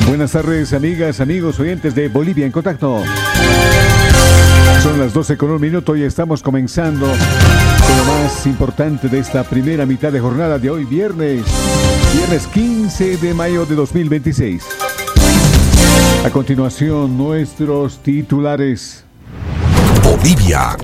Buenas tardes, amigas, amigos, oyentes de Bolivia en Contacto. Son las 12:01 y estamos comenzando con lo más importante de esta primera mitad de jornada de hoy, viernes 15 de mayo de 2026. A continuación, nuestros titulares. Bolivia